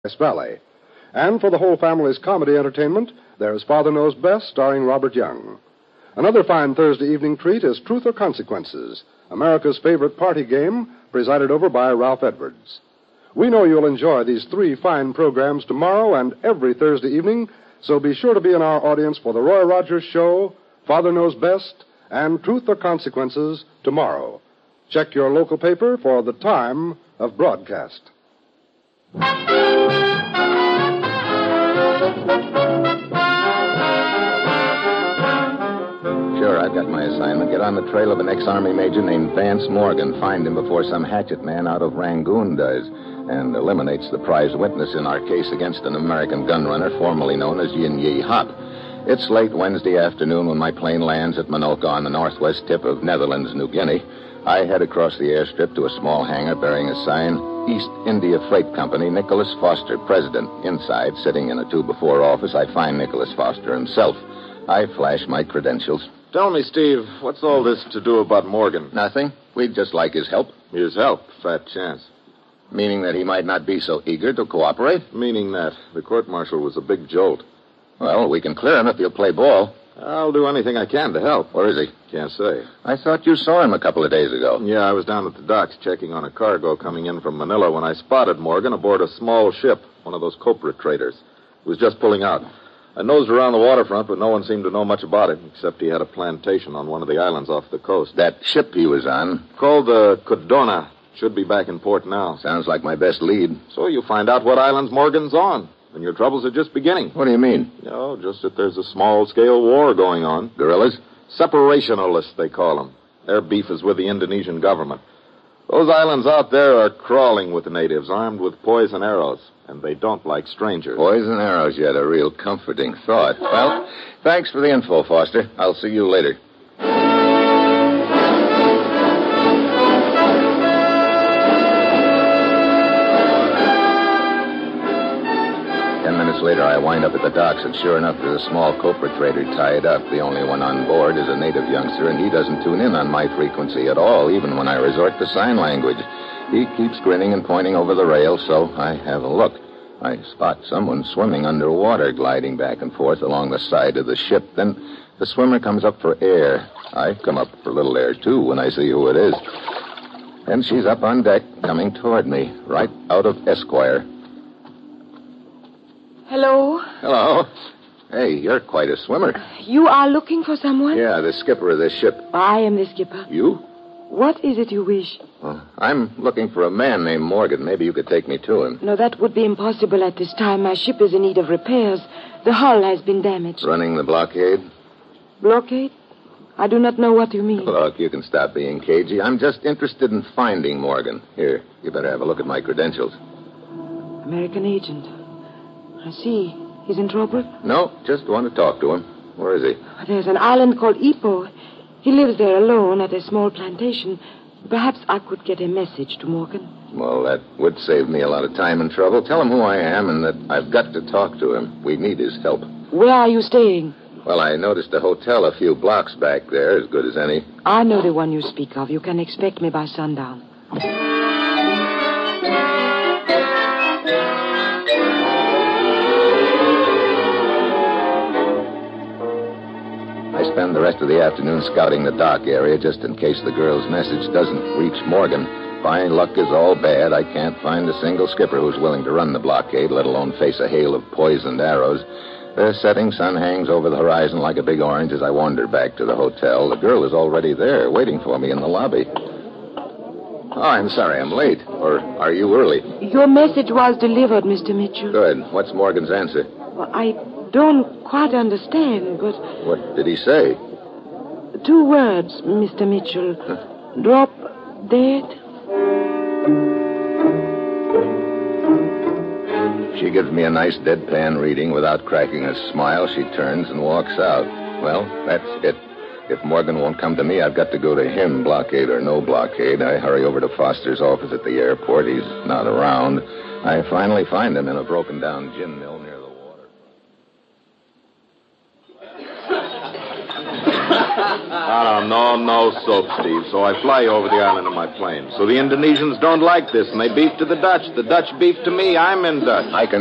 Ballet. And for the whole family's comedy entertainment, there's Father Knows Best, starring Robert Young. Another fine Thursday evening treat is Truth or Consequences, America's favorite party game, presided over by Ralph Edwards. We know you'll enjoy these three fine programs tomorrow and every Thursday evening, so be sure to be in our audience for the Roy Rogers Show, Father Knows Best, and Truth or Consequences tomorrow. Check your local paper for the time of broadcast. Sure, I've got my assignment. Get on the trail of an ex-Army major named Vance Morgan. Find him before some hatchet man out of Rangoon does, and eliminates the prize witness in our case against an American gunrunner formerly known as Yin Yi Hop. It's late Wednesday afternoon when my plane lands at Manoka on the northwest tip of Netherlands, New Guinea. I head across the airstrip to a small hangar bearing a sign, East India Freight Company, Nicholas Foster, President. Inside, sitting in a 2-before office, I find Nicholas Foster himself. I flash my credentials. Tell me, Steve, what's all this to do about Morgan? Nothing. We'd just like his help. His help? Fat chance. Meaning that he might not be so eager to cooperate? Meaning that the court-martial was a big jolt. Well, we can clear him if he'll play ball. I'll do anything I can to help. Where is he? Can't say. I thought you saw him a couple of days ago. Yeah, I was down at the docks checking on a cargo coming in from Manila when I spotted Morgan aboard a small ship, one of those copra traders. He was just pulling out. I nosed around the waterfront, but no one seemed to know much about it, except he had a plantation on one of the islands off the coast. That ship he was on? Called the Codona. Should be back in port now. Sounds like my best lead. So you find out what islands Morgan's on, and your troubles are just beginning. What do you mean? Just that there's a small-scale war going on. Guerrillas? Separationalists, they call them. Their beef is with the Indonesian government. Those islands out there are crawling with the natives, armed with poison arrows, and they don't like strangers. Poison arrows, yet a real comforting thought. Well, thanks for the info, Foster. I'll see you later. 10 minutes later, I wind up at the docks, and sure enough, there's a small copra trader tied up. The only one on board is a native youngster, and he doesn't tune in on my frequency at all, even when I resort to sign language. He keeps grinning and pointing over the rail, so I have a look. I spot someone swimming underwater, gliding back and forth along the side of the ship. Then the swimmer comes up for air. I come up for a little air, too, when I see who it is. And she's up on deck, coming toward me, right out of Esquire. Hello? Hello. Hey, you're quite a swimmer. You are looking for someone? Yeah, the skipper of this ship. I am the skipper. You? What is it you wish? Well, I'm looking for a man named Morgan. Maybe you could take me to him. No, that would be impossible at this time. My ship is in need of repairs. The hull has been damaged. Running the blockade? Blockade? I do not know what you mean. Look, you can stop being cagey. I'm just interested in finding Morgan. Here, you better have a look at my credentials. American agent. I see. He's in trouble? No, just want to talk to him. Where is he? There's an island called Ipoh. He lives there alone at a small plantation. Perhaps I could get a message to Morgan. Well, that would save me a lot of time and trouble. Tell him who I am and that I've got to talk to him. We need his help. Where are you staying? Well, I noticed a hotel a few blocks back there, as good as any. I know the one you speak of. You can expect me by sundown. I spend the rest of the afternoon scouting the dock area just in case the girl's message doesn't reach Morgan. My luck is all bad. I can't find a single skipper who's willing to run the blockade, let alone face a hail of poisoned arrows. The setting sun hangs over the horizon like a big orange as I wander back to the hotel. The girl is already there, waiting for me in the lobby. Oh, I'm sorry, I'm late. Or are you early? Your message was delivered, Mr. Mitchell. Good. What's Morgan's answer? Well, I don't quite understand, but... What did he say? 2 words, Mr. Mitchell. Drop dead. She gives me a nice deadpan reading. Without cracking a smile, she turns and walks out. Well, that's it. If Morgan won't come to me, I've got to go to him, blockade or no blockade. I hurry over to Foster's office at the airport. He's not around. I finally find him in a broken-down gin mill near the water. No soap, Steve. So I fly over the island in my plane. So the Indonesians don't like this, and they beef to the Dutch. The Dutch beef to me. I'm in Dutch. I can